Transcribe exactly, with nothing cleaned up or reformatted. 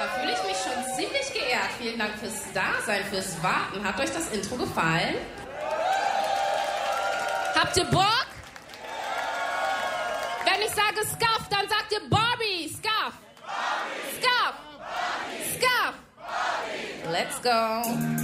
fühle ich mich schon ziemlich geehrt. Vielen Dank fürs Dasein, fürs Warten. Hat euch das Intro gefallen? Habt ihr Bock? Wenn ich sage Scuff, dann sagt ihr Barbie. Scuff. Scuff. Scuff. Let's go.